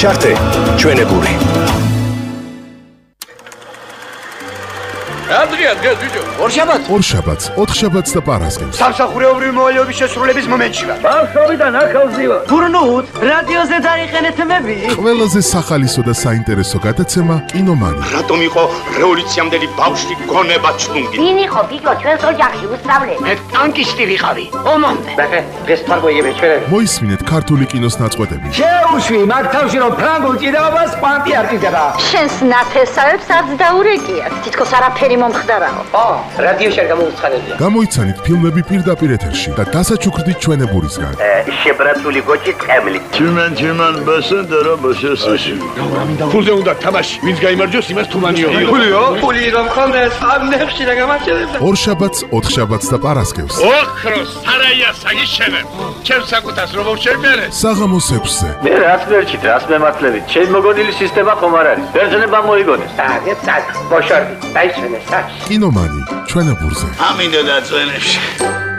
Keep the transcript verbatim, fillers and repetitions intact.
ჩართე ჩვენებური. Adrian, gel video. ორშაბათს. ორშაბათს, ოთხშაბათს და პარასკევს. სამსახურეობრივი მოვალეობის შესრულების მომენტში ვარ. ბავშვობიდან ახალზივა. გურნუთ, რადიოზე დაიყენეთ მები. ყველაზე სახალისო და საინტერესო გადაცემა კინომანი. რატომ იყო რევოლუციამდელი ბავშვი გონება ჩუნგი? ვინ იყო გიგო ჩვენს ოჯახში უსწავლე? მე ტანკისტი ვიყავი. ომამდე. ბახე, დღეს თარგოიები ჩვენები. მოისმინეთ ქართული კინოს ნაწყვეტები. შეუშვი მაგ თავში რომ ფრანგულ ჭიდაობას კვანტი არტიზება. შენს ნათესავებს არც დაურეკიათ. თითქოს არაფერი მომხდარაო. ო, რადიოში არ გამოუცხადებია. გამოიცანით ფილმები პირდაპირ ეთერში და დასაჩუქრდით ჩვენებურისგან. შებრაცული გოჭი წემლი. Tümen tümen basın dara başasın. ფულზე უნდა თამაში. ვინც გაიმარჯვოს, იმას თუმანიო. ფულიო? ფული რომ ხონდეს, ამ ნეხში რა გამარჯვებდა. ორშაბათს, ოთხშაბათს და პარასკევს. ოქროს სარაია საგიშენებ. ჩემს საკუთას რომ შევმერე. საღამოს ექვსზე. Ne rast verçit, rast mematlevi. Çel mogodili sistema xomar არის. ბერძნება მოიგონეს. აგეთ სად, ბოშორდი, დაიშვენე სად. კინომანი ჩვენებურზე. ამინდა და წვენებში.